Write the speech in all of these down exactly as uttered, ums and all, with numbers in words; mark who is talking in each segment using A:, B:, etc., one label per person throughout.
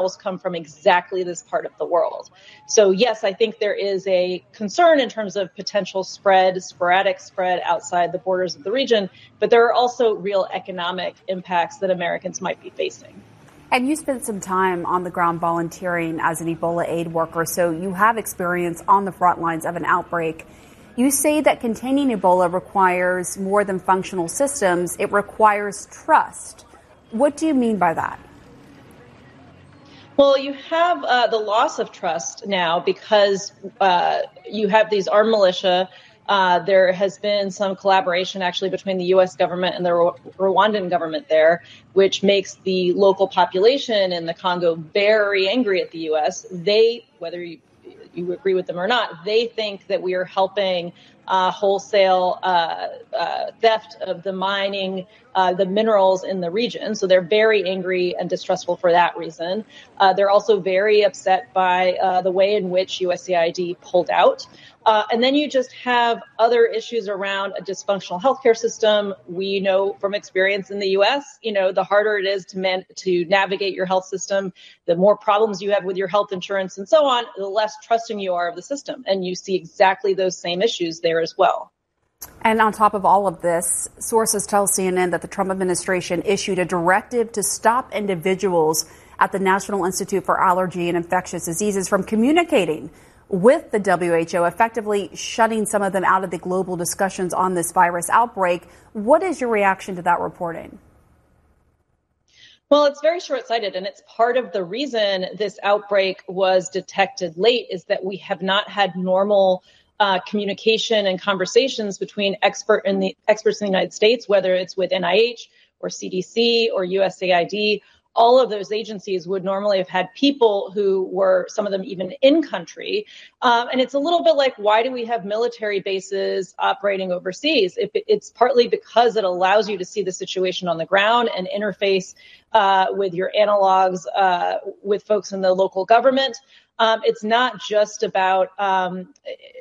A: come from exactly this part of the world. So yes, I think there is a concern in terms of potential spread, sporadic spread outside the borders of the region, but there are also real economic impacts that Americans might be facing.
B: And you spent some time on the ground volunteering as an Ebola aid worker, so you have experience on the front lines of an outbreak. You say that containing Ebola requires more than functional systems. It requires trust. What do you mean by that?
A: Well, you have uh, the loss of trust now because uh, you have these armed militia. Uh, there has been some collaboration actually between the U S government and the Ru- Rwandan government there, which makes the local population in the Congo very angry at the U S. They, whether you, you agree with them or not, they think that we are helping uh, wholesale uh, uh, theft of the mining, uh, the minerals in the region. So they're very angry and distrustful for that reason. Uh, they're also very upset by uh, the way in which U S A I D pulled out. Uh, and then you just have other issues around a dysfunctional healthcare system. We know from experience in the U S, you know, the harder it is to man- to navigate your health system, the more problems you have with your health insurance and so on, the less trusting you are of the system. And you see exactly those same issues there as well.
B: And on top of all of this, sources tell C N N that the Trump administration issued a directive to stop individuals at the National Institute for Allergy and Infectious Diseases from communicating with the W H O, effectively shutting some of them out of the global discussions on this virus outbreak. What is your reaction to that reporting?
A: Well, it's very short-sighted, and it's part of the reason this outbreak was detected late is that we have not had normal uh, communication and conversations between expert in the experts in the United States, whether it's with N I H or C D C or U S A I D. All of those agencies would normally have had people who were, some of them even in country. Um, and it's a little bit like, why do we have military bases operating overseas? It, it's partly because it allows you to see the situation on the ground and interface uh, with your analogs, uh, with folks in the local government. Um, it's not just about um,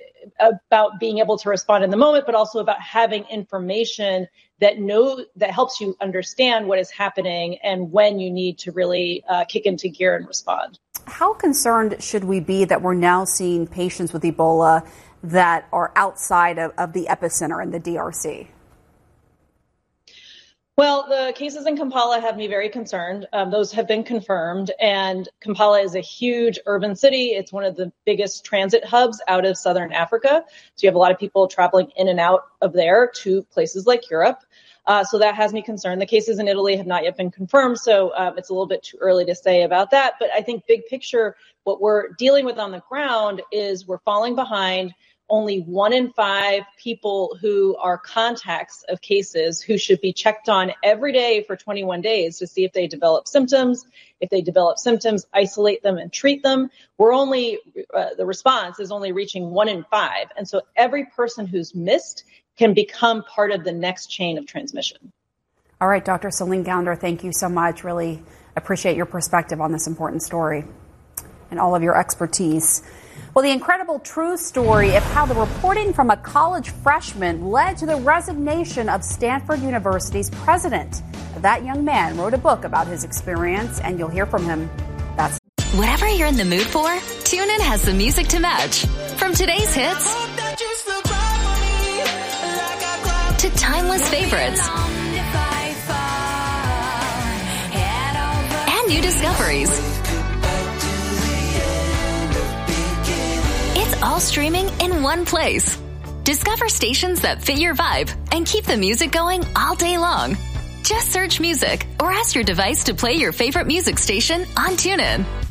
A: about being able to respond in the moment, but also about having information that know that helps you understand what is happening and when you need to really uh, kick into gear and respond.
B: How concerned should we be that we're now seeing patients with Ebola that are outside of, of the epicenter in the D R C?
A: Well, the cases in Kampala have me very concerned. Um, those have been confirmed, and Kampala is a huge urban city. It's one of the biggest transit hubs out of southern Africa. So you have a lot of people traveling in and out of there to places like Europe. Uh, so that has me concerned. The cases in Italy have not yet been confirmed, so um, it's a little bit too early to say about that. But I think big picture, what we're dealing with on the ground is we're falling behind. Only one in five people who are contacts of cases who should be checked on every day for twenty-one days to see if they develop symptoms. If they develop symptoms, isolate them and treat them. We're only, uh, the response is only reaching one in five. And so every person who's missed can become part of the next chain of transmission.
B: All right, Doctor Celine Gounder, thank you so much. Really appreciate your perspective on this important story and all of your expertise. Well, the incredible true story of how the reporting from a college freshman led to the resignation of Stanford University's president. That young man wrote a book about his experience, and you'll hear from him. That's
C: whatever you're in the mood for, TuneIn has the music to match. From today's hits to timeless favorites and new discoveries. All streaming in one place. Discover stations that fit your vibe and keep the music going all day long. Just search music or ask your device to play your favorite music station on TuneIn.